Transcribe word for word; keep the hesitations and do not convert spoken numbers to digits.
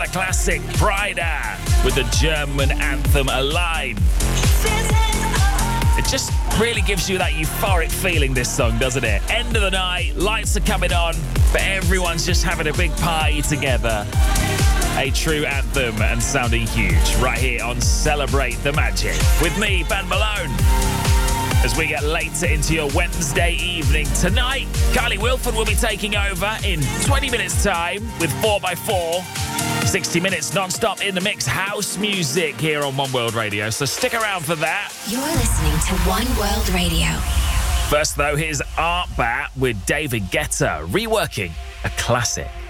classic Pryda with the German anthem Align. It just really gives you that euphoric feeling, this song, doesn't it? End of the night, lights are coming on, but everyone's just having a big party together. A true anthem and sounding huge right here on Celebrate the Magic with me, Ben Malone. As we get later into your Wednesday evening tonight, Kylie Wilford will be taking over in twenty minutes time with four by four. sixty minutes non-stop in the mix house music here on One World Radio, so stick around for that. You're listening to One World Radio. First though, here's Art Bat with David Guetta reworking a classic.